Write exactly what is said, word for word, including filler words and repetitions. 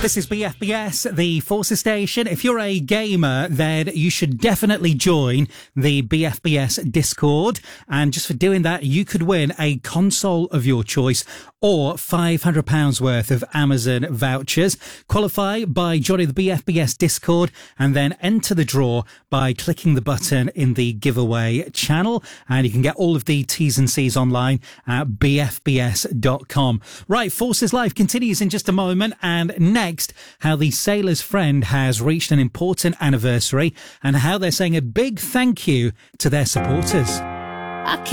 This is B F B S, the Forces Station. If you're a gamer, then you should definitely join the B F B S Discord. And just for doing that, you could win a console of your choice or five hundred pounds worth of Amazon vouchers. Qualify by joining the B F B S Discord and then enter the draw by clicking the button in the giveaway channel. And you can get all of the T's and C's online at b f b s dot com. Right, Forces Live continues in just a moment. And next, how the Sailor's Friend has reached an important anniversary and how they're saying a big thank you to their supporters. I can't